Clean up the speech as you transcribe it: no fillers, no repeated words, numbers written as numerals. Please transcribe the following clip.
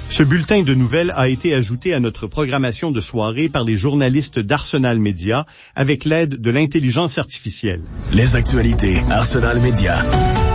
Ce bulletin de nouvelles a été ajouté à notre programmation de soirée par les journalistes d'Arsenal Média avec l'aide de l'intelligence artificielle. Les actualités Arsenal Média.